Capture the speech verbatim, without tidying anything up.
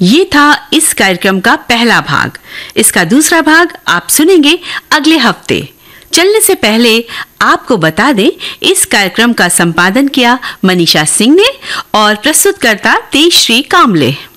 ये था इस कार्यक्रम का पहला भाग। इसका दूसरा भाग आप सुनेंगे अगले हफ्ते। चलने से पहले आपको बता दें, इस कार्यक्रम का संपादन किया मनीषा सिंह ने और प्रस्तुतकर्ता तेजश्री कामले।